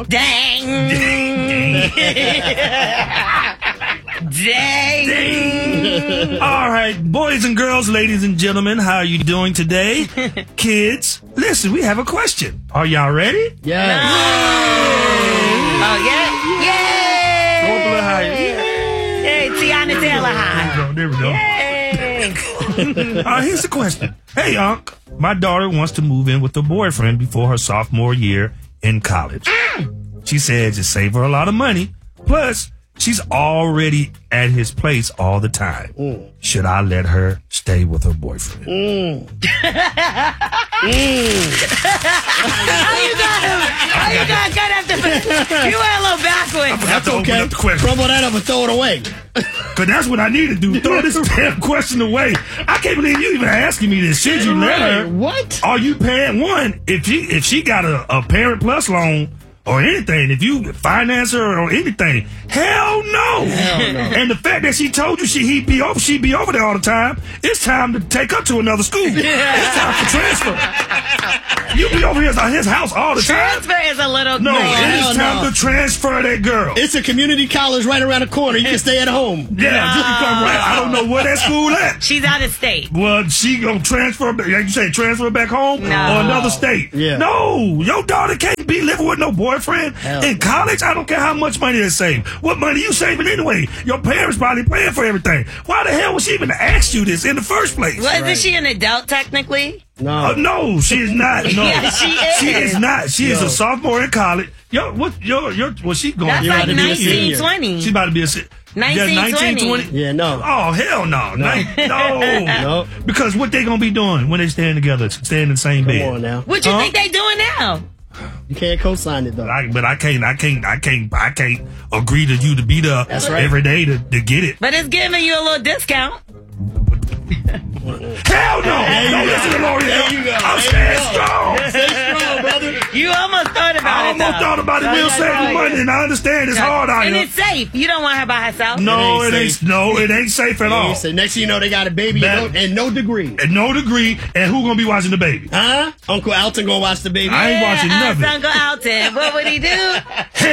Dang. Dang. All right, boys and girls, ladies and gentlemen, how are you doing today? Kids, listen, we have a question. Are y'all ready? Yeah. Oh, yeah? Yay! Go up a little higher. Hey, Tiana Taylor high. There we go. Here's the question. Hey, Unc, my daughter wants to move in with her boyfriend before her sophomore year in college. She says it save her a lot of money. Plus, she's already at his place all the time. Should I let her stay with her boyfriend? How you gonna cut up the... You went a little backwards. That's okay. Crumble that up and throw it away. Because that's what I need to do. Throw this damn question away. I can't believe you even asking me this. Should you let her? What? Are you paying one? If she got a Parent Plus loan or anything, if you finance her or anything, hell no. Hell no. And the fact that she told you she'd be over there all the time, it's time to take her to another school. It's time for transfer. You be over here at his house all the time. Transfer is a little... No, it is time no. to transfer that girl. It's a community college right around the corner. You can stay at home. Yeah, you can come right. I don't know where that school at. She's out of state. Well, she gonna transfer, like you say, transfer back home No. or another state. Yeah. No, your daughter can't be living with no boyfriend Hell in college. I don't care how much money they save. What money you saving anyway? Your parents probably paying for everything. Why the hell would she even ask you this in the first place? Well, isn't she an adult technically? No. No, she is not. No, Yeah, she is. She is not. She is a sophomore in college. Was she going? That's You're like about to be a senior. 1920. She's about to be a 1920. Yeah, no. Oh, hell no. No. No. Because what they gonna be doing when they stand together, staying in the same bed? Come on now. What you think they doing now? You can't co-sign it, though. But I can't agree to you to be there That's right. every day to get it. But it's giving you a little discount. Hell no! Don't listen to L'Oreal. There you go. I'm There staying you go. strong. Stay strong, brother. You almost thought about I it, almost though. thought about it. We'll save you money, and I understand it's hard out And here. it's safe. You don't want her by herself. No, It ain't safe. it ain't safe at all. So next thing you know, they got a baby and no degree. And no degree, and who gonna be watching the baby? Huh? Uncle Alton gonna watch the baby. I ain't watching nothing. Uncle Alton. What would he do?